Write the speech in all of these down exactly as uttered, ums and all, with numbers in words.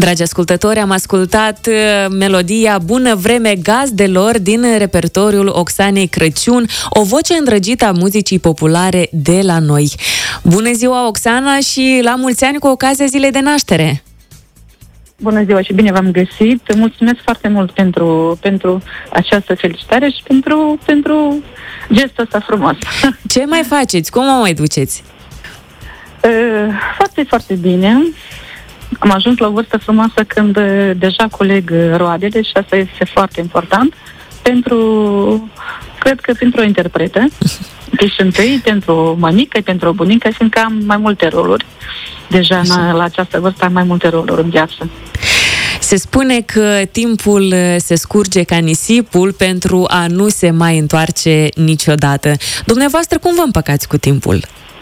Dragi ascultători, am ascultat melodia Bună vreme gazdelor din repertoriul Oxanei Crăciun, o voce îndrăgită a muzicii populare de la noi. Bună ziua, Oxana, și la mulți ani cu ocazia zilei de naștere! Bună ziua și bine v-am găsit! Mulțumesc foarte mult pentru, pentru această felicitare și pentru, pentru gestul ăsta frumos. Ce mai faceți? Cum o mai duceți? Foarte, foarte bine. Am ajuns la o vârstă frumoasă când deja coleg roadele și asta este foarte important pentru, cred că pentru o interpretă. Deci întâi pentru o mămică, pentru o bunică, fiindcă am mai multe roluri. Deja la această vârstă am mai multe roluri în viață. Se spune că timpul se scurge ca nisipul pentru a nu se mai întoarce niciodată. Dumneavoastră, cum vă împăcați cu timpul?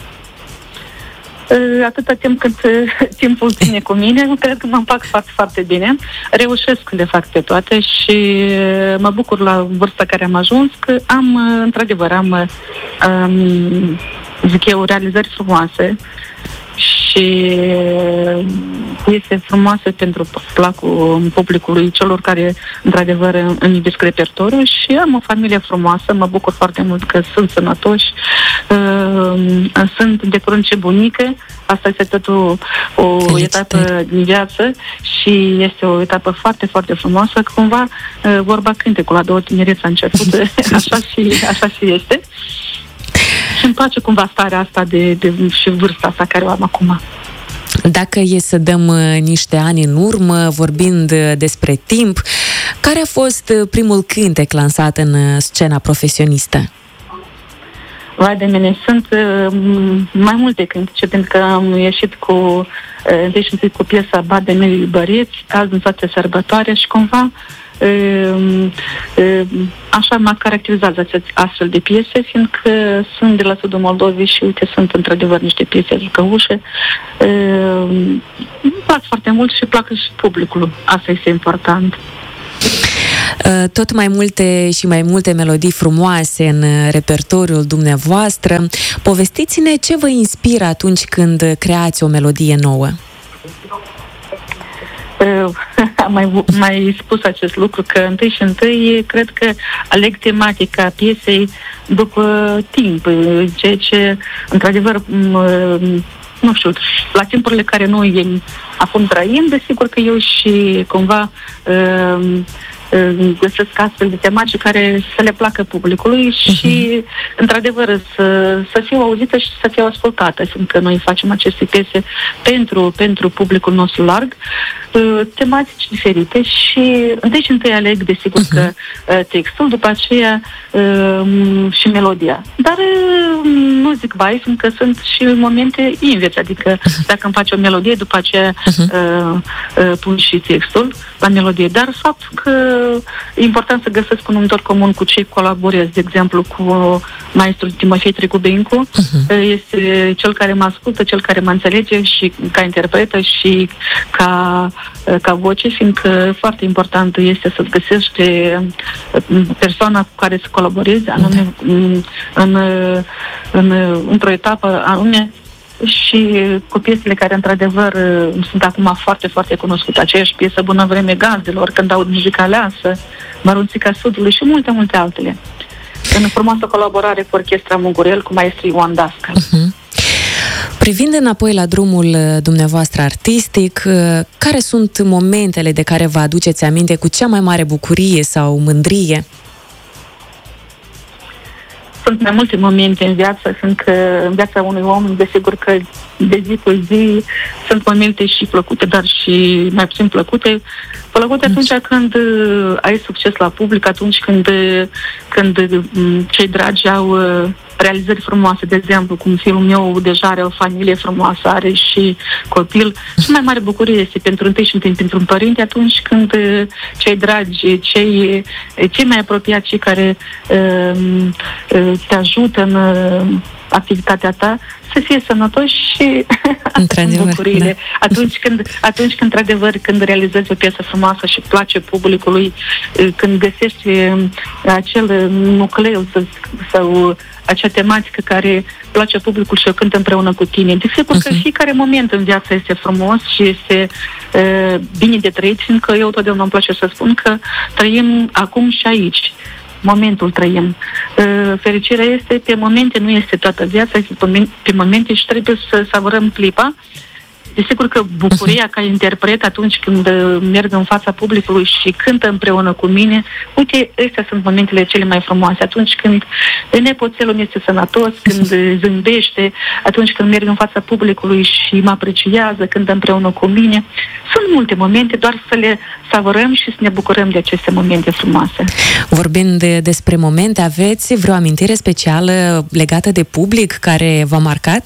Atâta timp cât timpul ține cu mine, cred că mă împac foarte, foarte bine. Reușesc să le fac pe toate și mă bucur la vârsta care am ajuns că am, într-adevăr, am, um, zic eu, realizări frumoase și este frumoasă pentru placul publicului celor care, într-adevăr, îmi iubesc repertoriul și am o familie frumoasă, mă bucur foarte mult că sunt sănătoși, uh, sunt de curând și bunică, asta este tot o, o etapă din viață și este o etapă foarte, foarte frumoasă, cumva uh, vorba cântecul la două tinereți a început, așa și, așa și este. Și îmi place cumva starea asta de, de, și vârsta asta care o am acum. Dacă e să dăm niște ani în urmă, vorbind despre timp, care a fost primul cântec lansat în scena profesionistă? Vai de mine, sunt uh, mai multe cântece, pentru că am ieșit cu, uh, deci întâi cu piesa Bade mei iubăreți, azi în toate sărbătoare și cumva uh, uh, așa mă caracterizează astfel de piese, fiindcă sunt de la sudul Moldovei și uite, sunt într-adevăr niște piese jucăușe. Uh, îmi plac foarte mult și plac și publicul, asta este important. Tot mai multe și mai multe melodii frumoase în repertoriul dumneavoastră. Povestiți-ne ce vă inspiră atunci când creați o melodie nouă. Am mai, mai spus acest lucru, că întâi și întâi cred că aleg tematica piesei după timp, ceea ce, într-adevăr, nu știu, la timpurile care noi acum trăim, desigur că eu și cumva găsesc astfel de tematici care să le placă publicului și, uh-huh. într-adevăr, să, să fiu auzită și să fiu ascultată, fiindcă noi facem aceste piese pentru, pentru publicul nostru larg, tematici diferite și întâi și întâi aleg, desigur, uh-huh. că textul, după aceea și melodia. Dar nu zic vai, fiindcă sunt și momente invers, adică dacă îmi face o melodie, după aceea uh-huh. pun și textul la melodie. Dar faptul că e important să găsesc un numitor comun cu cei colaborez, de exemplu, cu maestrul Timofei Tricubencu, uh-huh. este cel care mă ascultă, cel care mă înțelege și ca interpretă și ca, ca voce, fiindcă foarte important este să găsești pe persoana cu care să colaborezi, anume în, în, în, într-o etapă anume, și cu piesele care, într-adevăr, sunt acum foarte, foarte cunoscute. Aceeași piesă, Bună vreme gazdelor, Când aud muzica aleasă, Mărunțica Sudului și multe, multe altele. În frumoasă colaborare cu Orchestra Mugurel, cu maestrii Ioan Dascăl. Uh-huh. Privind înapoi la drumul dumneavoastră artistic, care sunt momentele de care vă aduceți aminte cu cea mai mare bucurie sau mândrie? Sunt mai multe momente în viață, fiindcă în viața unui om, desigur că de zi cu zi sunt momente și plăcute, dar și mai puțin plăcute. Plăcute atunci când ai succes la public, atunci când, când cei dragi au realizări frumoase, de exemplu, cum fiul meu deja are o familie frumoasă, are și copil. Și mai mare bucurie este pentru întâi și întâi pentru un părinte atunci când cei dragi, cei, cei mai apropiați, cei care uh, te ajută în, activitatea ta, să fie sănătoși și bucurile. Da. Atunci când, atunci când, într-adevăr, când realizezi o piesă frumoasă și place publicului, când găsești acel nucleu sau, sau acea tematică care place publicul și o cântă împreună cu tine. Desigur că uh-huh. fiecare moment în viață este frumos și este uh, bine de trăit, fiindcă eu totdeauna îmi place să spun că trăim acum și aici. Momentul trăim. Uh, fericirea este pe momente, nu este toată viața, este pe momente și trebuie să savurăm clipa. Desigur că bucuria ca interpret atunci când merg în fața publicului și cântă împreună cu mine, uite, astea sunt momentele cele mai frumoase. Atunci când nepoțelul este sănătos, când zâmbește, atunci când merg în fața publicului și mă apreciază, cântă împreună cu mine. Sunt multe momente, doar să le savurăm și să ne bucurăm de aceste momente frumoase. Vorbind de, despre momente, aveți vreo amintire specială legată de public care v-a marcat?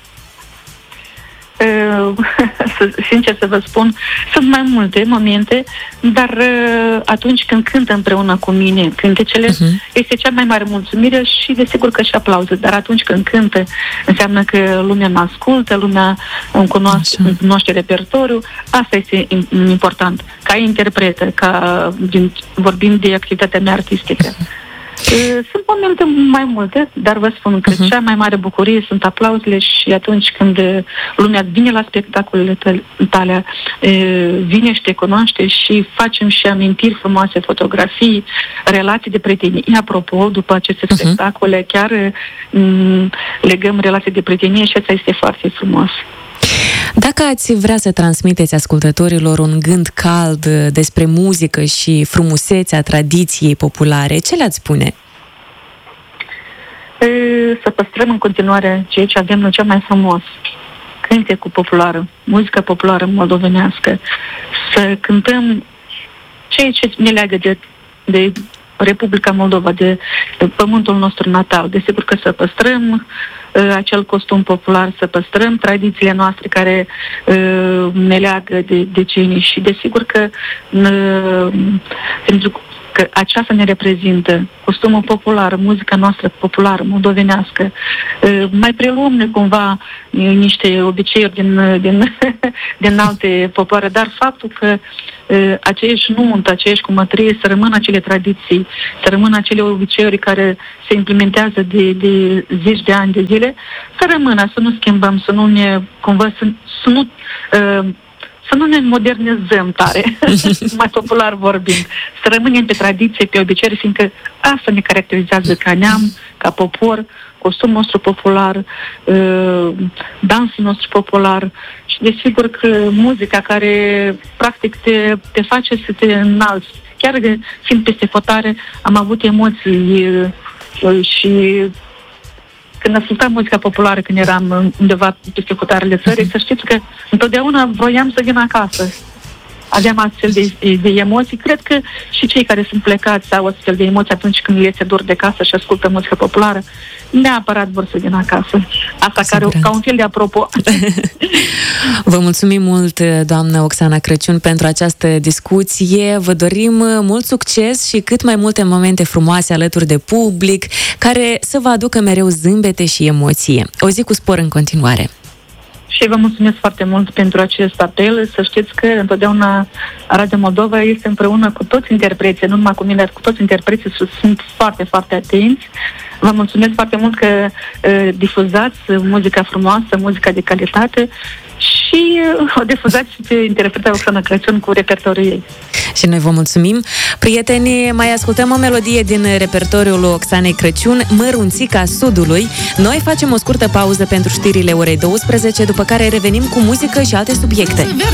Sincer să vă spun, sunt mai multe momente, dar atunci când cântă împreună cu mine cântecele, uh-huh. este cea mai mare mulțumire și desigur că și aplauze, dar atunci când cântă înseamnă că lumea mă ascultă, lumea îmi cunoaște, îmi cunoaște repertoriul. Asta este important, ca interpretă, ca vorbind de activitatea mea artistică. Uh-huh. Sunt momente mai multe, dar vă spun că uh-huh. cea mai mare bucurie sunt aplauzele și atunci când lumea vine la spectacolele tale, vine și te cunoaște și facem și amintiri frumoase, fotografii, relații de prietenie. Apropo, după aceste uh-huh. spectacole, chiar m- legăm relații de prietenie și asta este foarte frumos. Dacă ați vrea să transmiteți ascultătorilor un gând cald despre muzică și frumusețea tradiției populare, ce le-ați spune? E, să păstrăm în continuare ceea ce avem noi cel mai frumos. Cântecul popular, muzica populară moldovenească. Să cântăm ceea ce ne leagă de, de Republica Moldova, de, de pământul nostru natal. Desigur că să păstrăm uh, acel costum popular, să păstrăm tradițiile noastre care uh, ne leagă de decenii și desigur că uh, pentru că aceasta ne reprezintă, costumul popular, muzica noastră populară, moldovenească. Uh, mai preluăm cumva uh, niște obiceiuri din, din, din alte popoare, dar faptul că uh, aceeași nuntă, aceeași cumătrie, să rămână acele tradiții, să rămână acele obiceiuri care se implementează de, de zeci de ani de zile, să rămână, să nu schimbăm, să nu ne, cumva, să, să nu... Uh, să nu ne modernizăm tare, mai popular vorbind, să rămânem pe tradiție, pe obiceiuri, fiindcă asta ne caracterizează ca neam, ca popor, costumul nostru popular, dansul nostru popular și desigur că muzica care practic te, te face să te înalți. Chiar fiind peste fotare, am avut emoții și când ascultam muzica populară, când eram undeva peste hotarele țării, să știți că întotdeauna vroiam să vin acasă. Aveam astfel de, de emoții. Cred că și cei care sunt plecați au astfel de emoții atunci când le este dor de casă și ascultă muzică populară, neapărat vor să vină acasă. Asta care, ca un fel de apropo. Vă mulțumim mult, doamnă Oxana Crăciun, pentru această discuție. Vă dorim mult succes și cât mai multe momente frumoase alături de public, care să vă aducă mereu zâmbete și emoție. O zi cu spor în continuare. Și vă mulțumesc foarte mult pentru acest apel. Să știți că întotdeauna Radio Moldova este împreună cu toți interpreții, nu numai cu mine, dar cu toți interpreții sunt foarte, foarte atenți. Vă mulțumesc foarte mult că uh, difuzați muzica frumoasă, muzica de calitate și uh, o difuzați și pe interpreta Oxana Crăciun cu repertoriul ei. Și noi vă mulțumim. Prieteni, mai ascultăm o melodie din repertoriul Oxanei Crăciun, Mărunțica Sudului. Noi facem o scurtă pauză pentru știrile orei douăsprezece, după care revenim cu muzică și alte subiecte.